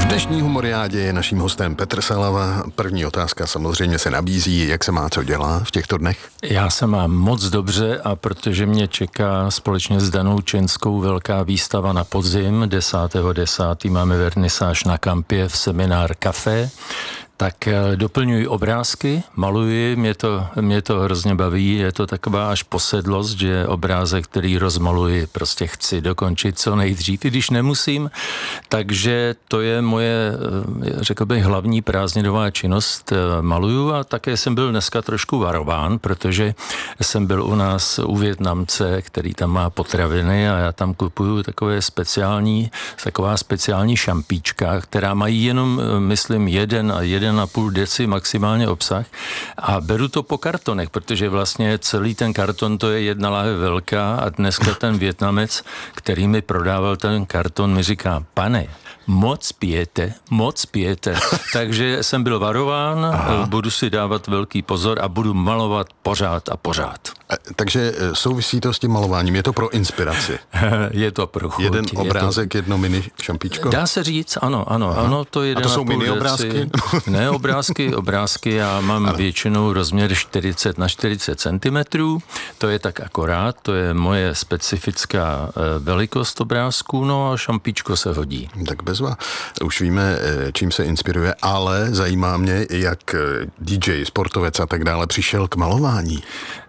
Dnešní humoriádě je naším hostem Petr Salava. První otázka samozřejmě se nabízí, jak se má co dělá v těchto dnech? Já se mám moc dobře a protože mě čeká společně s Danou Čenskou velká výstava na podzim, 10.10. máme vernisáž na Kampě v Seminár Café, tak doplňuji obrázky, maluji, mě to hrozně baví, je to taková až posedlost, že obrázek, který rozmaluji, prostě chci dokončit co nejdřív, i když nemusím, takže to je moje, řekl bych, hlavní prázdninová činnost, maluju a také jsem byl dneska trošku varován, protože jsem byl u nás u Vietnamce, který tam má potraviny a já tam kupuju taková speciální šampíčka, která mají jenom, myslím, 1,5 deci maximálně obsah a beru to po kartonech, protože vlastně celý ten karton to je 1 láhev velká a dneska ten Vietnamec, který mi prodával ten karton, mi říká, pane, moc pijete. Takže jsem byl varován, budu si dávat velký pozor a budu malovat pořád a pořád. Takže souvisí to s tím malováním, je to pro inspiraci? Je to pro chuť. Jeden obrázek, jedno mini šampíčko? Dá se říct, ano, to je 1,5 A to jsou mini obrázky? Ne, obrázky, já mám většinou rozměr 40 na 40 cm, to je tak akorát, to je moje specifická velikost obrázků, no a šampíčko se hodí. Tak bezva. Už víme, čím se inspiruje, ale zajímá mě, jak DJ, sportovec a tak dále přišel k malování.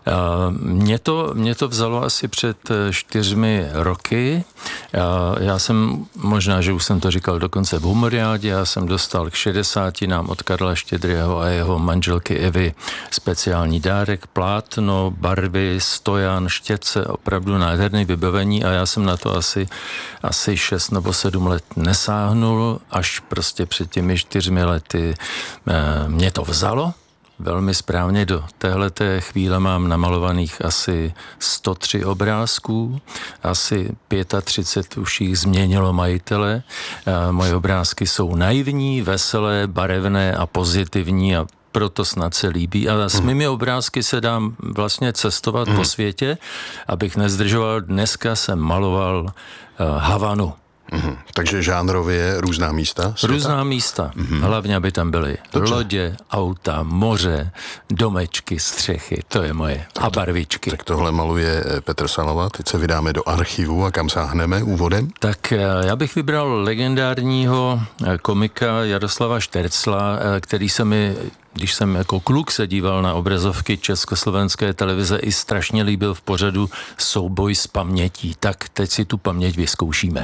Mě to vzalo asi před 4 roky. Já jsem, možná, že už jsem to říkal dokonce v humoriádě, já jsem dostal k 60 od Karla Štědrého a jeho manželky Evy speciální dárek, plátno, barvy, stojan, štětce, opravdu nádherné vybavení a já jsem na to asi 6 nebo 7 let nesáhnul, až prostě před těmi 4 lety mě to vzalo. Velmi správně, do téhleté chvíle mám namalovaných asi 103 obrázků, asi 35 už jich změnilo majitele. Moje obrázky jsou naivní, veselé, barevné a pozitivní a proto snad se líbí. A s mými obrázky se dám vlastně cestovat po světě, abych nezdržoval. Dneska jsem maloval Havanu. Takže žánrově různá místa světa? Různá místa. Hlavně, aby tam byly lodě, auta, moře, domečky, střechy, to je moje. A barvičky. Tak tohle maluje Petr Salava, teď se vydáme do archivu a kam sáhneme úvodem? Tak já bych vybral legendárního komika Jaroslava Štercla, který se mi, když jsem jako kluk se díval na obrazovky československé televize, i strašně líbil v pořadu Souboj s pamětí. Tak teď si tu paměť vyzkoušíme.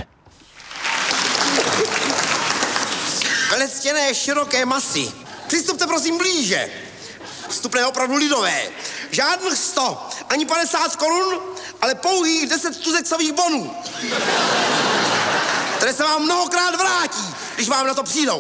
Velectěné široké masy. Přistupte prosím blíže. Vstupné opravdu lidové. Žádných 100, ani 50 korun, ale pouhých 10 tuzeksových bonů. Které se vám mnohokrát vrátí, když vám na to přijdou.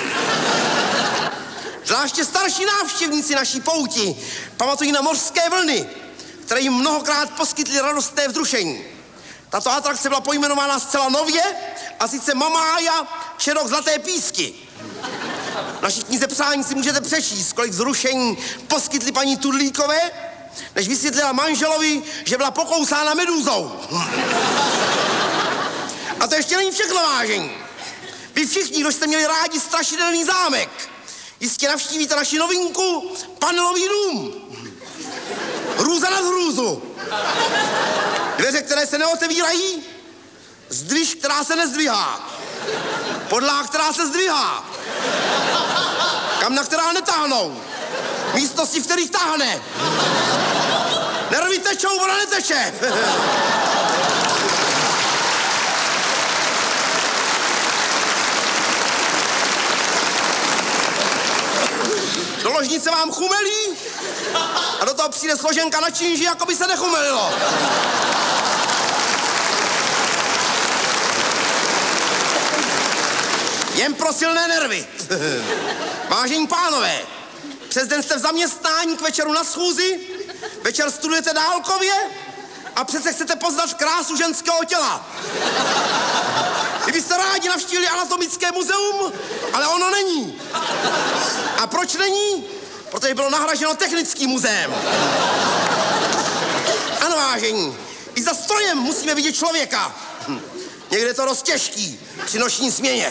Zvláště starší návštěvníci naší pouti pamatují na mořské vlny, které jim mnohokrát poskytly radostné vzrušení. Tato atrakce byla pojmenována zcela nově, a sice Mamája Čerok Zlaté písky. V naší knize přání si můžete přečíst, kolik vzrušení poskytly paní Tudlíkové, než vysvětlila manželovi, že byla pokousána medúzou. A to ještě není všechno, vážení. Vy všichni, kdo jste měli rádi strašidelný zámek, jistě navštívíte naši novinku Panelový dům. Hrůza nad hrůzu. Dveře, které se neotevírají, zdviž, která se nezdvihá, podlaha, která se zdvihá, kamna, která netáhnou, místnosti, v kterých táhne. Nervy tečou, voda neteče. Do ložnice vám chumelí a do toho přijde složenka na činži, jako by se nechumelilo. Jen pro silné nervy. Vážení pánové, přes den jste v zaměstnání, k večeru na schůzi, večer studujete dálkově a přece chcete poznat krásu ženského těla. Vy byste rádi navštívili anatomické muzeum, ale ono není. A proč není? Protože bylo nahraženo technickým muzeem. Ano, vážení, i za strojem musíme vidět člověka. Někde to dost těžký při noční směně.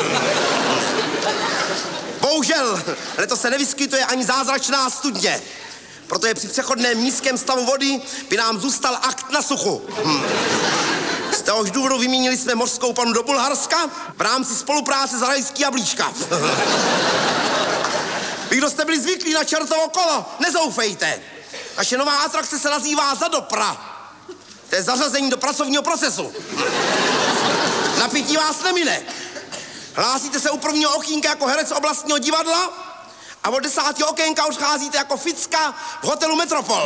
Bohužel, letos se nevyskytuje ani zázračná studně. Protože při přechodném nízkém stavu vody by nám zůstal akt na suchu. Z téhož důvodu vyměnili jsme mořskou panu do Bulharska v rámci spolupráce s rajský jablíčka. Vy, kdo jste byli zvyklí na čertovo kolo, nezoufejte. Naše nová atrakce se nazývá Zadopra. To je zařazení do pracovního procesu. Napětí vás nemine. Hlásíte se u prvního okýnka jako herec oblastního divadla a od 10. okénka už cházíte jako ficka v hotelu Metropol.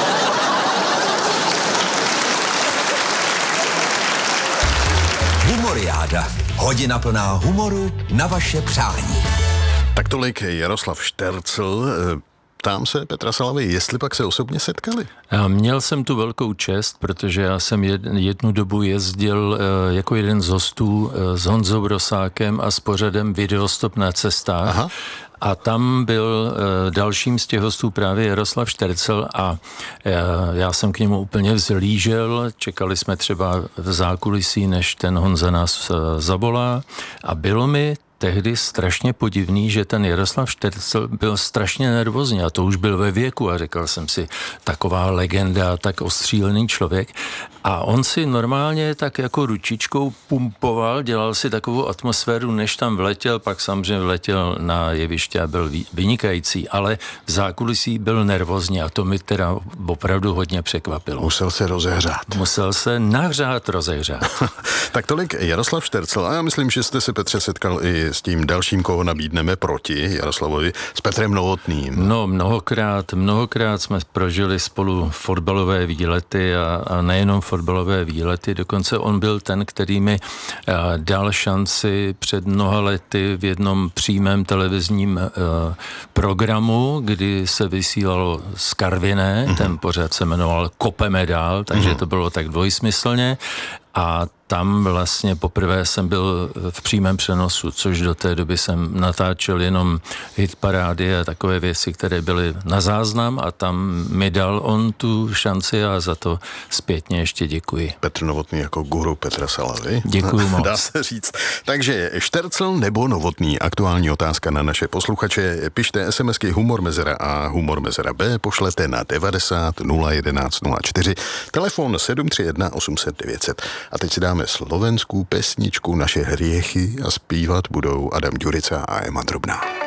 Humoriáda. Hodina plná humoru na vaše přání. Tak tolik Jaroslav Štercl. Ptám se Petra Salavy, jestli pak se osobně setkali? Měl jsem tu velkou čest, protože já jsem jednu dobu jezdil jako jeden z hostů s Honzou Rosákem a s pořadem Videostop na cestách. Aha. A tam byl dalším z těch hostů právě Jaroslav Štercl a já jsem k němu úplně vzlížel. Čekali jsme třeba v zákulisí, než ten Honza nás zavolá a bylo mi tehdy strašně podivný, že ten Jaroslav Štercl byl strašně nervózní a to už byl ve věku a říkal jsem si, taková legenda, tak ostřílený člověk. A on si normálně tak jako ručičkou pumpoval, dělal si takovou atmosféru, než tam vletěl, pak samozřejmě vletěl na jeviště a byl vynikající, ale v zákulisí byl nervózní a to mi teda opravdu hodně překvapilo. Musel se rozehřát. Musel se nahřát, rozehřát. Tak tolik Jaroslav Štercl a já myslím, že jste se, Petře, setkal i s tím dalším, koho nabídneme proti Jaroslavovi, s Petrem Novotným. No, mnohokrát jsme prožili spolu fotbalové výlety a nejenom fotbalové výlety, dokonce on byl ten, který mi dal šanci před mnoha lety v jednom přímém televizním programu, kdy se vysílalo z Karviné, ten pořad se jmenoval Kopeme dál, takže to bylo tak dvojsmyslně. A tam vlastně poprvé jsem byl v přímém přenosu, což do té doby jsem natáčel jenom hitparády a takové věci, které byly na záznam a tam mi dal on tu šanci a za to zpětně ještě děkuji. Petr Novotný jako guru Petra Salavy. Děkuji moc. Dá se říct. Takže Štercl nebo Novotný? Aktuální otázka na naše posluchače. Pište SMSky Humor Mezera A, Humor Mezera B, pošlete na 90 011 04, telefon 731 800 900. A teď si dáme slovenskou pesničku Naše hriechy a zpívat budou Adam Ďurica a Ema Drobná.